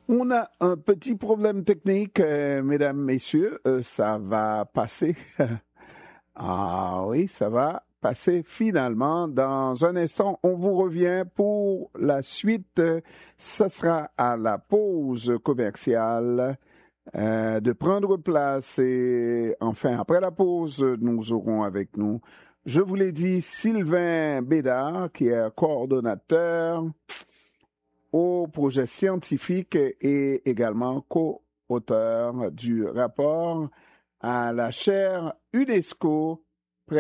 On a un petit problème technique, mesdames, messieurs. Ça va passer. Ah oui, ça va passer finalement. Dans un instant, on vous revient pour la suite. Ça sera à la pause commerciale de prendre place. Et enfin, après la pause, nous aurons avec nous, je vous l'ai dit, Sylvain Bédard, qui est coordonnateur au projet scientifique et également co-auteur du rapport à la chaire UNESCO